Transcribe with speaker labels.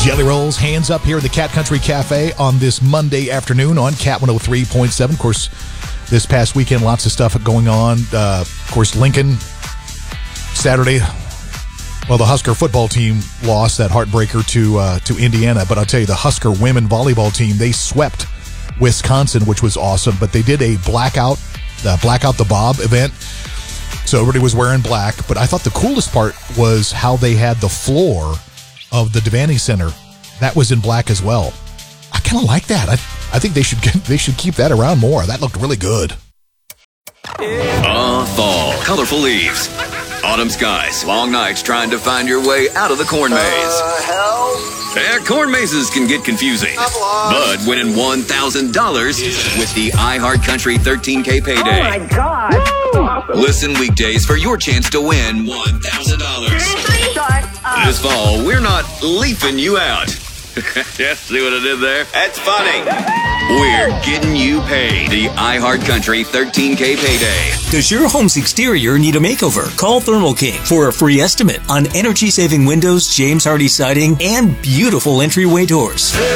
Speaker 1: Jelly Rolls, hands up here in the Cat Country Cafe on this Monday afternoon on Cat 103.7. Of course, this past weekend, lots of stuff going on. Of course, Lincoln, Saturday, well, the Husker football team lost that heartbreaker to Indiana. But I'll tell you, the Husker women volleyball team, they swept Wisconsin, which was awesome. But they did a Blackout the Bob event. So everybody was wearing black. But I thought the coolest part was how they had the floor of the Devaney Center. That was in black as well. I kind of like that. I think they should keep that around more. That looked really good.
Speaker 2: Fall. Colorful leaves. Autumn skies. Long nights trying to find your way out of the corn maze. Corn mazes can get confusing. But winning $1,000 with the iHeartCountry 13K payday.
Speaker 3: Oh my God.
Speaker 2: Listen weekdays for your chance to win $1,000.
Speaker 3: Shut up.
Speaker 2: This fall, we're not leafing you out. Yeah, see what I did there? That's funny. We're getting you paid. The iHeartCountry 13K payday.
Speaker 4: Does your home's exterior need a makeover? Call Thermal King for a free estimate on energy-saving windows, James Hardy siding, and beautiful entryway doors.